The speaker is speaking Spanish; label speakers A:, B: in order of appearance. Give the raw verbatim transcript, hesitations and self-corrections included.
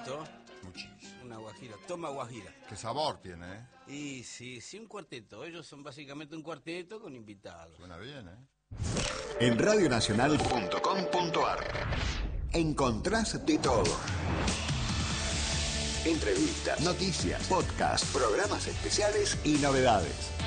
A: gusto.
B: Muchísimo.
A: Una guajira, toma guajira.
B: ¿Qué sabor tiene, eh?
A: Y sí, sí, un cuarteto. Ellos son básicamente un cuarteto con invitados.
B: Suena bien, ¿eh?
C: En radio nacional punto com punto ar encontrás de todo. Entrevistas, noticias, podcast, programas especiales y novedades.